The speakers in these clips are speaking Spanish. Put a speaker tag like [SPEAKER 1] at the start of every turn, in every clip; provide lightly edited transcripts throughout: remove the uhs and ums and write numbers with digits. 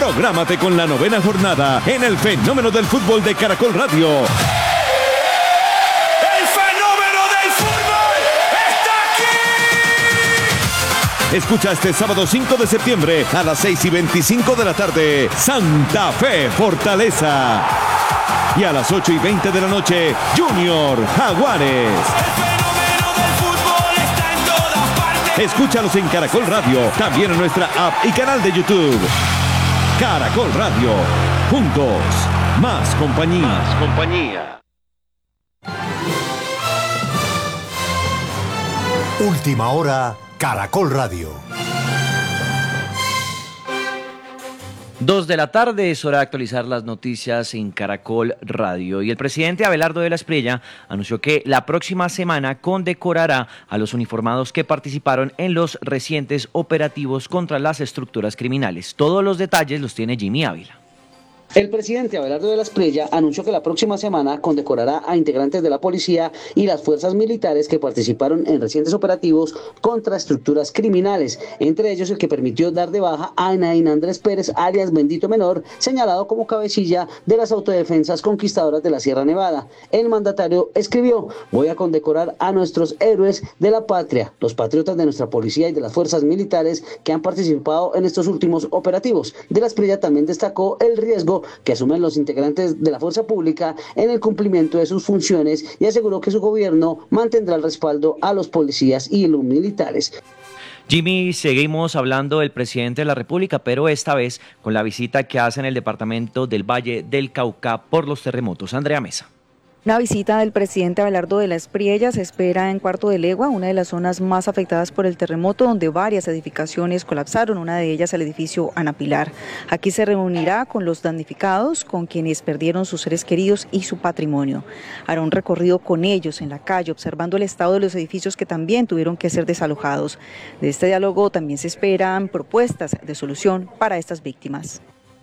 [SPEAKER 1] Prográmate con la 9ª jornada en el fenómeno del fútbol de Caracol Radio. Escucha este sábado 5 de septiembre a las 6:25 de la tarde, Santa Fe Fortaleza. Y a las 8:20 de la noche, Junior Jaguares. Escúchalos en Caracol Radio, también en nuestra app y canal de YouTube. Caracol Radio, juntos, más compañía.
[SPEAKER 2] Última hora, Caracol Radio.
[SPEAKER 3] 2 de la tarde, es hora de actualizar las noticias en Caracol Radio. Y el presidente Abelardo de la Espriella anunció que la próxima semana condecorará a los uniformados que participaron en los recientes operativos contra las estructuras criminales. Todos los detalles los tiene Jimmy Ávila.
[SPEAKER 4] El presidente Abelardo de la Espriella anunció que la próxima semana condecorará a integrantes de la policía y las fuerzas militares que participaron en recientes operativos contra estructuras criminales, entre ellos el que permitió dar de baja a Enaín Andrés Pérez, alias Bendito Menor, señalado como cabecilla de las autodefensas conquistadoras de la Sierra Nevada. El mandatario escribió: voy a condecorar a nuestros héroes de la patria, los patriotas de nuestra policía y de las fuerzas militares que han participado en estos últimos operativos. De la Espriella también destacó el riesgo que asumen los integrantes de la fuerza pública en el cumplimiento de sus funciones y aseguró que su gobierno mantendrá el respaldo a los policías y los militares.
[SPEAKER 3] Jimmy, seguimos hablando del presidente de la República, pero esta vez con la visita que hace en el departamento del Valle del Cauca por los terremotos. Andrea Mesa.
[SPEAKER 5] Una visita del presidente Abelardo de la Espriella se espera en Cuarto de Legua, una de las zonas más afectadas por el terremoto, donde varias edificaciones colapsaron, una de ellas el edificio Ana Pilar. Aquí se reunirá con los damnificados, con quienes perdieron sus seres queridos y su patrimonio. Hará un recorrido con ellos en la calle, observando el estado de los edificios que también tuvieron que ser desalojados. De este diálogo también se esperan propuestas de solución para estas víctimas.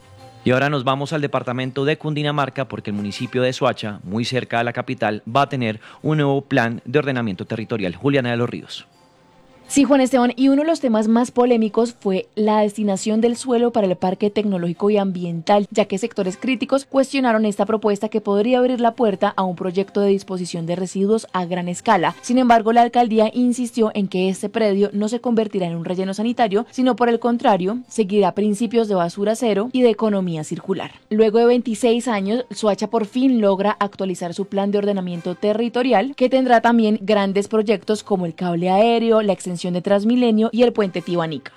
[SPEAKER 3] Y ahora nos vamos al departamento de Cundinamarca porque el municipio de Soacha, muy cerca de la capital, va a tener un nuevo plan de ordenamiento territorial. Juliana de los Ríos.
[SPEAKER 6] Sí, Juan Esteban, y uno de los temas más polémicos fue la destinación del suelo para el Parque Tecnológico y Ambiental, ya que sectores críticos cuestionaron esta propuesta que podría abrir la puerta a un proyecto de disposición de residuos a gran escala. Sin embargo, la alcaldía insistió en que este predio no se convertirá en un relleno sanitario, sino por el contrario, seguirá principios de basura cero y de economía circular. Luego de 26 años, Soacha por fin logra actualizar su plan de ordenamiento territorial, que tendrá también grandes proyectos como el cable aéreo, la extensión de Transmilenio y el puente Tibanica.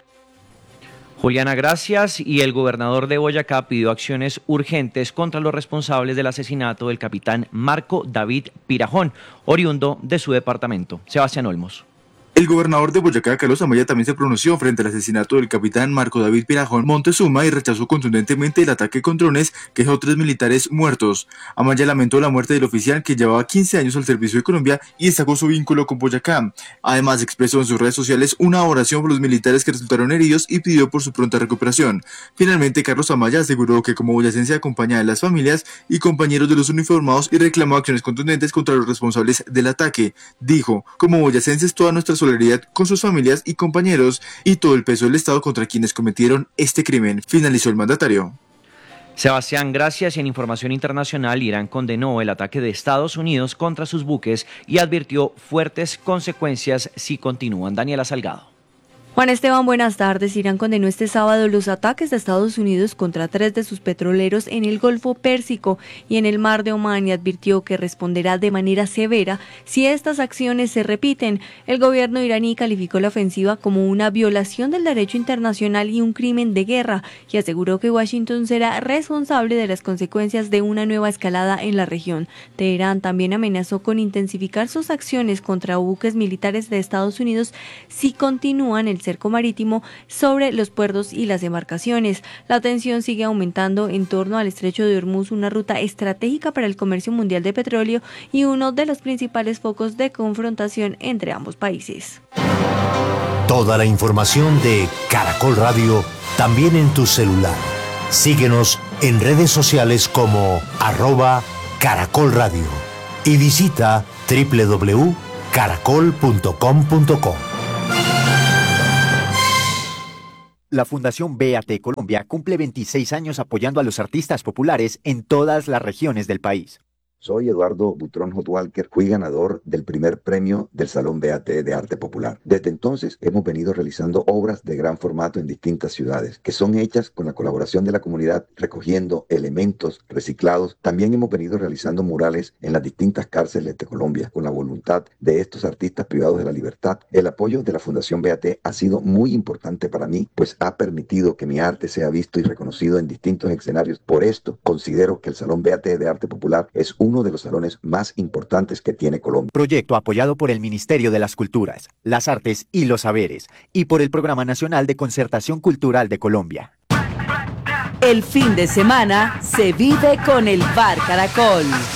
[SPEAKER 3] Juliana, gracias. Y el gobernador de Boyacá pidió acciones urgentes contra los responsables del asesinato del capitán Marco David Pirajón, oriundo de su departamento. Sebastián Olmos.
[SPEAKER 7] El gobernador de Boyacá, Carlos Amaya, también se pronunció frente al asesinato del capitán Marco David Pirajón Montezuma y rechazó contundentemente el ataque con drones que dejó 3 militares muertos. Amaya lamentó la muerte del oficial que llevaba 15 años al servicio de Colombia y destacó su vínculo con Boyacá. Además, expresó en sus redes sociales una oración por los militares que resultaron heridos y pidió por su pronta recuperación. Finalmente, Carlos Amaya aseguró que como boyacense acompaña a las familias y compañeros de los uniformados y reclamó acciones contundentes contra los responsables del ataque. Dijo: como boyacenses, toda nuestra solidaridad con sus familias y compañeros y todo el peso del Estado contra quienes cometieron este crimen, finalizó el mandatario.
[SPEAKER 3] Sebastián, gracias. Y en información internacional, Irán condenó el ataque de Estados Unidos contra sus buques y advirtió fuertes consecuencias si continúan. Daniela Salgado.
[SPEAKER 8] Juan Esteban, buenas tardes. Irán condenó este sábado los ataques de Estados Unidos contra 3 de sus petroleros en el Golfo Pérsico y en el Mar de Omán y advirtió que responderá de manera severa si estas acciones se repiten. El gobierno iraní calificó la ofensiva como una violación del derecho internacional y un crimen de guerra y aseguró que Washington será responsable de las consecuencias de una nueva escalada en la región. Teherán también amenazó con intensificar sus acciones contra buques militares de Estados Unidos si continúan el cerco marítimo sobre los puertos y las embarcaciones. La tensión sigue aumentando en torno al estrecho de Hormuz, una ruta estratégica para el comercio mundial de petróleo y uno de los principales focos de confrontación entre ambos países.
[SPEAKER 2] Toda la información de Caracol Radio también en tu celular. Síguenos en redes sociales como @Caracol Radio y visita www.caracol.com.co.
[SPEAKER 9] La Fundación BAT Colombia cumple 26 años apoyando a los artistas populares en todas las regiones del país.
[SPEAKER 10] Soy Eduardo Butrón Hot Walker, fui ganador del primer premio del Salón BAT de Arte Popular. Desde entonces hemos venido realizando obras de gran formato en distintas ciudades, que son hechas con la colaboración de la comunidad, recogiendo elementos reciclados. También hemos venido realizando murales en las distintas cárceles de Colombia, con la voluntad de estos artistas privados de la libertad. El apoyo de la Fundación BAT ha sido muy importante para mí, pues ha permitido que mi arte sea visto y reconocido en distintos escenarios. Por esto, considero que el Salón BAT de Arte Popular es uno de los salones más importantes que tiene Colombia.
[SPEAKER 9] Proyecto apoyado por el Ministerio de las Culturas, las Artes y los Saberes y por el Programa Nacional de Concertación Cultural de Colombia.
[SPEAKER 11] El fin de semana se vive con el Bar Caracol.